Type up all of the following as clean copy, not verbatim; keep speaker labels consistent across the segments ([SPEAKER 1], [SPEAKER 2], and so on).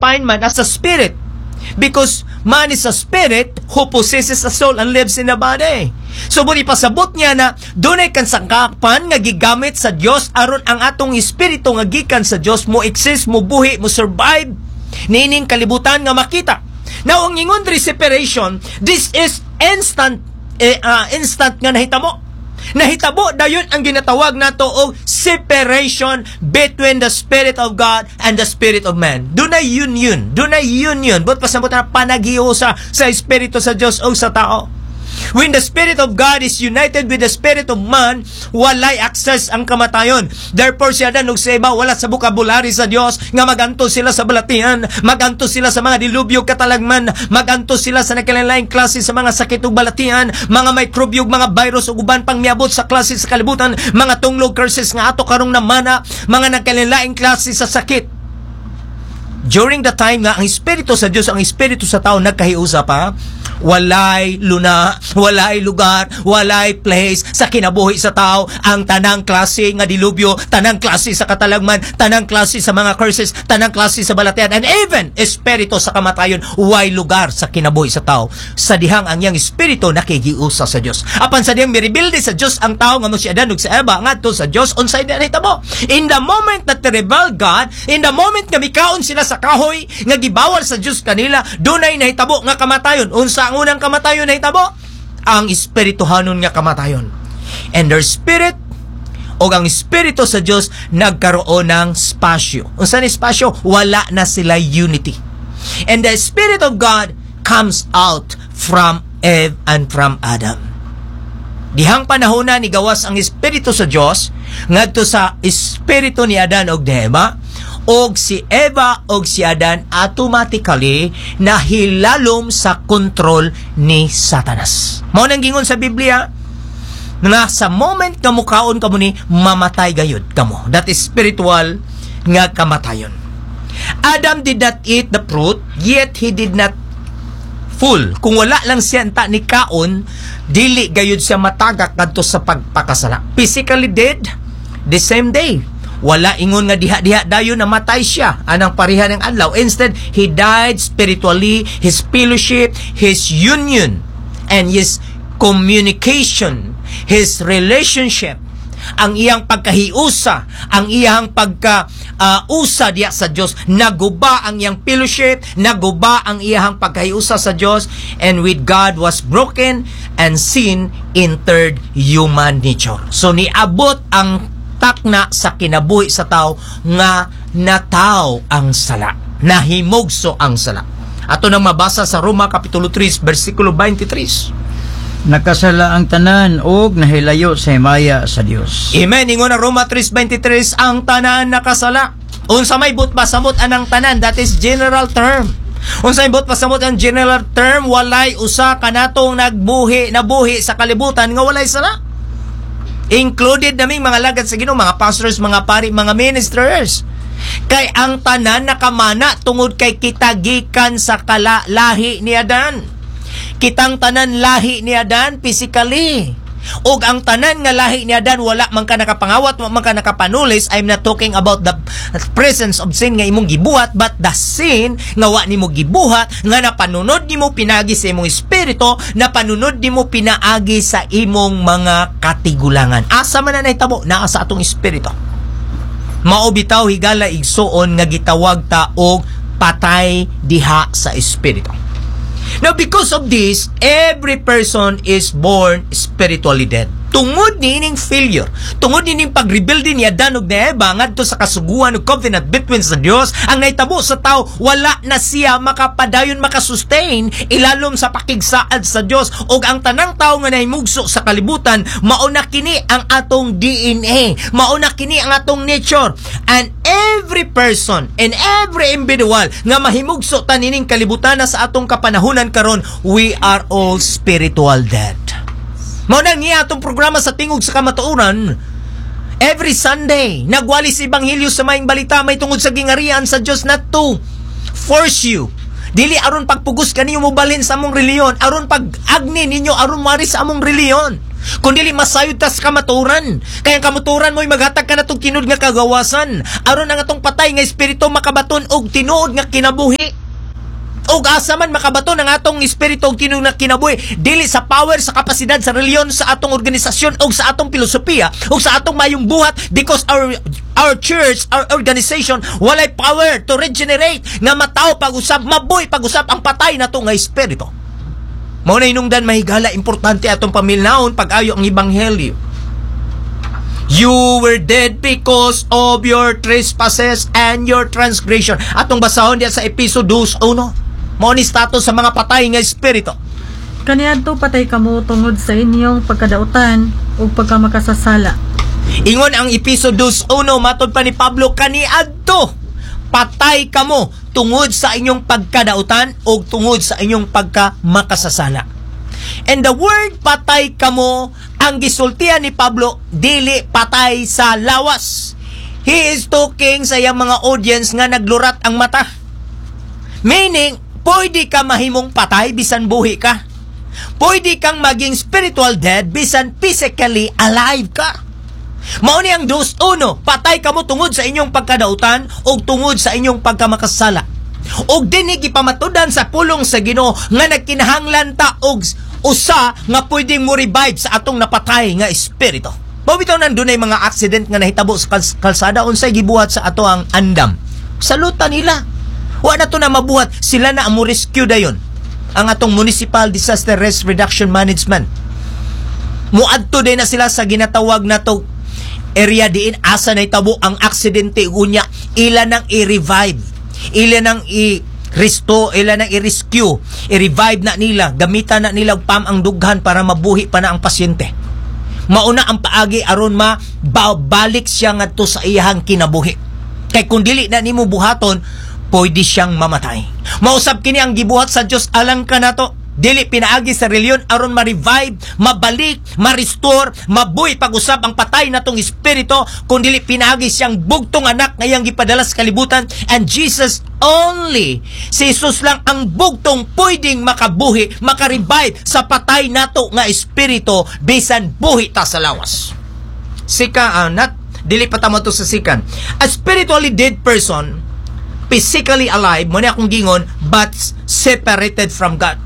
[SPEAKER 1] defined man as a spirit. Because man is a spirit who possesses a soul and lives in a body. So, muli pasabot niya na dunay kansangkapan nga gigamit sa Dios aron ang atong espiritu nga gikan sa Dios mo exist, mo buhi, mo survive nining kalibutan nga makita. Now, ang ingon diri separation, this is instant nga nahitabo. Nahitabo dayon ang ginatawag nato og separation between the Spirit of God and the Spirit of man. Dunay union. But pasabot na panaghiusa sa Espiritu sa Dios o sa tao. When the Spirit of God is united with the Spirit of man, walay access ang kamatayon. Therefore, si Adan ug si Eva wala sa bukabulary sa Dios nga maganto sila sa balatian, maganto sila sa mga dilubyo katalagman, maganto sila sa nakalain klase sa mga sakit ug balatian, mga microbyo ug mga virus ug uban pang miabot sa klase sa kalibutan, mga tunglog curses nga ato karong namana, mga nakalain klase sa sakit. During the time nga ang Espiritu sa Dios, ang Espiritu sa tao nagkahiusa pa, walay luna, walay lugar, walay place sa kinabuhi sa tao, ang tanang klase nga dilubyo, tanang klase sa katalagman, tanang klase sa mga curses, tanang klase sa balatian, and even espiritu sa kamatayon, way lugar sa kinabuhi sa tao. Sa dihang ang yang espiritu nakigiusa sa Dios. Apan sa dihang miribilde sa Dios ang tao nga mo si Adan ug si Eva ngadto sa Dios unsay na hitabo. In the moment that they rebel God, in the moment nga mikaon sila sa kahoy nga gibawal sa Dios kanila, dunay nahitabo nga kamatayon. Unsa ang unang kamatayon nahitabo? Ang espirituhanon nga kamatayon. And their spirit o ang espiritu sa Dios nagkaroon ng spasyo. Unsa ni spasyo? Wala na sila unity. And the Spirit of God comes out from Eve and from Adam. Dihang panahon na ni gawas ang espiritu sa Dios ngadto sa espiritu ni Adan og ni Eva, og si Eva og si Adan automatically nahilalom sa kontrol ni Satanas. Mao nang gingon sa Biblia nga sa moment nga mukaon kamo ni mamatay gayud kamo. That is spiritual nga kamatayon. Adam did not eat the fruit, yet he did not full. Kung wala lang siya anta ni kaon, dili gayud siya matagak kadto sa pagpakasala. Physically dead the same day. Wala ingon nga diha-diha dayon namatay siya anang pareha ng adlaw. Instead, he died spiritually, his fellowship, his union, and his communication, his relationship, ang iyang pagkahiusa, ang iyang pagka-usa diya sa Dios, naguba ang iyang fellowship, naguba ang iyang pagkahiusa sa Dios, and with God was broken, and sin entered human nature. So, niabot ang takna sa kinabuhi sa tao nga nataw ang sala, nahimugso ang sala. Ato nang mabasa sa Roma Kapitulo 3 versikulo 23.
[SPEAKER 2] Nakasala ang tanan og nahilayo sa himaya sa Dios.
[SPEAKER 1] Amen. Ingon na Roma 3:23, ang tanan nakasala. Unsa may but pasamot anang tanan, that is general term. Unsa may but pasamot ang general term, walay usa kanatong nabuhi sa kalibutan nga walay sala. Included naming mga lagad sa Ginoo, mga pastors, mga pari, mga ministers. Kay ang tanan nakamana tungod kay kita gikan sa lahi ni Adan. Kitang tanan lahi ni Adan physically. Og ang tanan nga lahi ni Adan wala man ka nakapangawat, wala man ka nakapanulis. I'm not talking about the presence of sin nga imong gibuhat, but the sin nga wa nimo gibuhat, nga napanunod nimo pinagi sa imong espiritu, napanunod nimo pinaagi sa imong mga katigulangan. Asa man na nahitabo? Naa sa atong espiritu. Mao bitaw higala igsuon nga gitawag ta og patay diha sa espiritu. Now, because of this, every person is born spiritually dead. Tungod nining failure, tungod nining pag-rebuild ni Adan ug ni Eva ngadto sa kasuguan ug covenant between sa Dios, ang naitabo sa tao wala na siya makapadayon makasustain ilalom sa pakigsaad sa Dios, ug ang tanang tao nga nahimugso sa kalibutan mao na kini ang atong DNA, mao na kini ang atong nature. And every person and every individual nga mahimugso ta nining kalibutan na sa atong kapanahunan karon, we are all spiritual dead. Mao nang niya atong programa sa tingog sa kamatuoran. Every Sunday, nagwali sa Ebanghelyo sa maayong balita may tungod sa gingarian sa Dios not to force you. Dili aron pagpugos kaniyo mo balhin sa among reliyon, aron pag-agni ninyo aron mari sa among reliyon. Kung dili masayod tas kamaturan. Kaya ang kamaturan mo'y maghatag ka na itong tinuod nga kagawasan. Aron ang atong patay nga espiritu makabaton og tinuod nga kinabuhi. Og asa man makabaton ang atong espiritu og tinuod nga kinabuhi. Dili sa power, sa kapasidad, sa reliyon, sa atong organisasyon, og sa atong filosofiya, og sa atong mayong buhat, because our church, our organization, walay power to regenerate nga matao pag-usab, mabuhi pag-usab ang patay na to nga espiritu. Mao na inungdan mahigala, importante atong pamilnaon pag-ayo ang ebanghelyo. You were dead because of your trespasses and your transgression. Atong basahon diya sa episode 2:1. Mao ni status sa mga patay nga espiritu.
[SPEAKER 3] Kaniadto patay kamo tungod sa inyong pagkadautan ug pagkamakasasala.
[SPEAKER 1] Ingon ang episode 2:1 matod pa ni Pablo, kaniadto patay kamo tungod sa inyong pagkadautan o tungod sa inyong pagkamakasasala. And the word patay kamo, ang gisultihan ni Pablo, dili patay sa lawas. He is talking sa iyang mga audience nga naglurat ang mata. Meaning, pwede ka mahimong patay bisan buhi ka. Pwede kang maging spiritual dead bisan physically alive ka. Mao ni ang 2:1, patay kamo tungod sa inyong pagkadautan o tungod sa inyong pagkamakasala. Og dinhi gipamatudan sa pulong sa Ginoo nga nagkinahanglan ta og usa nga pwedeng mo revive sa atong napatay nga espiritu. Mao bitaw nandunay mga accident nga nahitabo sa kalsada, unsay gibuhat sa ato ang andam. Salutan nila. Wa na to na mabuhat, sila na amo rescue dayon. Ang atong Municipal Disaster Risk Reduction Management. Muadto din na sila sa ginatawag na to area diin asa na itabo ang aksidente unya, ila nang i-revive, ila nang i-restore, ila nang i-rescue, i-revive na nila, gamitan na nila pam ang dughan para mabuhi pa na ang pasyente. Mauna ang paagi aron mabalik siya ngadto sa iyang kinabuhi. Kay kung dili na nimo buhaton, pwede siyang mamatay. Mausab kini ang gibuhat sa Dios alang kanato. Dili pinaagi sa reliyon aron ma-revive, mabalik, ma-restore, mabuhi pag-usab ang patay natong espiritu, kundi pinaagi siyang bugtong anak ngayang gipadala sa kalibutan, and Jesus only, si Jesus lang ang bugtong pwedeng makabuhi, maka-revive sa patay nato nga espiritu bisan buhi ta sa lawas. Sika, dili pa tamo to sa sikan. A spiritually dead person, physically alive, mo na akong gingon, but separated from God.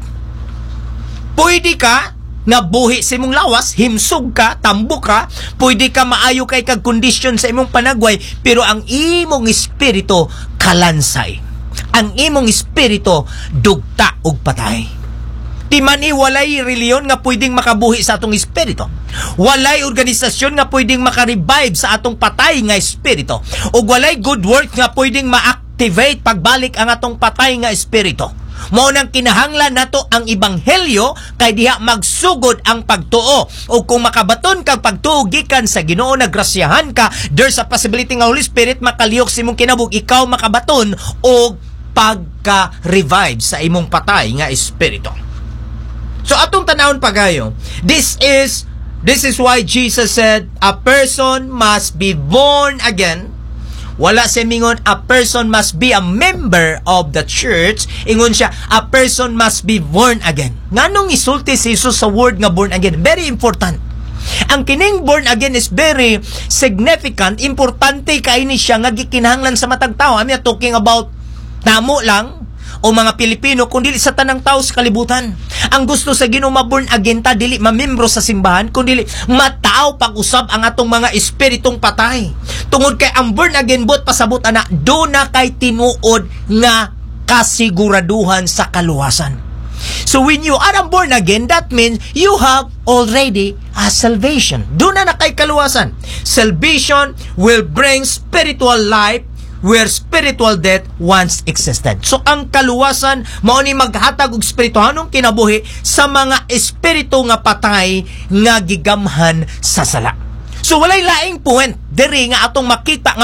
[SPEAKER 1] Pwede ka nabuhi sa imong lawas, himsog ka, tambok ka, pwede ka maayo kay kag kondisyon sa imong panagway, pero ang imong espiritu kalansay. Ang imong espiritu dugta ug patay. Di man walay reliyon nga pwedeng makabuhi sa atong espiritu. Walay organisasyon nga pwedeng maka-revive sa atong patay nga espiritu. Ug walay good work nga pwedeng ma-activate pagbalik ang atong patay nga espiritu. Mao nang kinahanglan nato ang ebanghelyo kay diha magsugod ang pagtuo. O kung makabaton kag pagtuo gikan sa Ginoo, nagrasyahan ka, there's a possibility nga Holy Spirit makaliyok sa imong kinabug, ikaw makabaton og pagka-revive sa imong patay nga espiritu. So atong tanawon pagayo, this is why Jesus said a person must be born again. Wala siya mingon, a person must be a member of the church. Ingon siya, a person must be born again. Nganong isulti si Jesus sa word nga born again? Very important. Ang kining born again is very significant. Importante kaini siya nga gikinahanglan sa matag tao. I'm not talking about namo lang o mga Pilipino, kundi sa tanang tao sa kalibutan. Ang gusto sa Ginoo ma-born again ta, dili mamembro sa simbahan, kundi matao pag-usab ang atong mga espiritong patay. Tungod kay ang born again bot pasabot ana, do na kay tinuod nga kasiguraduhan sa kaluwasan. So when you are born again, that means you have already a salvation. Do na kay kaluwasan. Salvation will bring spiritual life where spiritual death once existed. So ang kaluwasan mao ni maghatag og espirituhanong kinabuhi sa mga espiritu nga patay nga gigamhan sa sala. So walay laing point diri nga atong makita nga